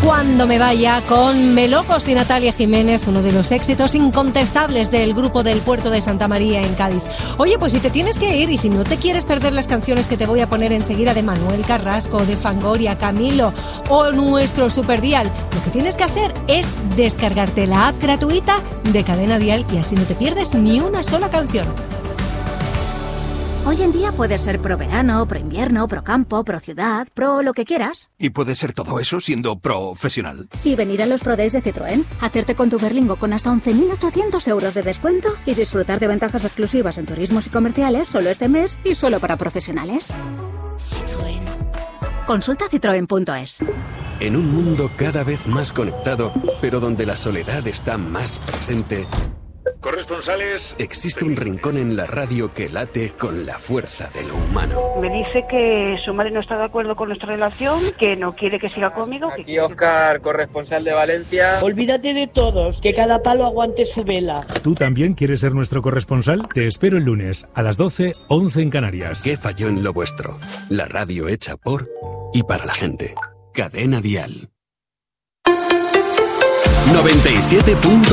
Cuando me vaya, con Melocos y Natalia Jiménez, uno de los éxitos incontestables del grupo del Puerto de Santa María en Cádiz. Oye, pues si te tienes que ir y si no te quieres perder las canciones que te voy a poner enseguida de Manuel Carrasco, de Fangoria, Camilo o nuestro Superdial, lo que tienes que hacer es descargarte la app gratuita de Cadena Dial y así no te pierdes ni una sola canción. Hoy en día puedes ser pro verano, pro invierno, pro campo, pro ciudad, pro lo que quieras. ¿Y puede ser todo eso siendo profesional? Y venir a los Pro Days de Citroën, hacerte con tu Berlingo con hasta 11.800 euros de descuento y disfrutar de ventajas exclusivas en turismos y comerciales solo este mes y solo para profesionales. Citroën. Consulta citroen.es. En un mundo cada vez más conectado, pero donde la soledad está más presente, corresponsales, existe un rincón en la radio que late con la fuerza de lo humano. Me dice que su madre no está de acuerdo con nuestra relación, que no quiere que siga conmigo. Aquí Óscar, corresponsal de Valencia. Olvídate de todos, que cada palo aguante su vela. ¿Tú también quieres ser nuestro corresponsal? Te espero el lunes a las 12, 11 en Canarias. ¿Qué falló en lo vuestro? La radio hecha por y para la gente. Cadena Dial. 97.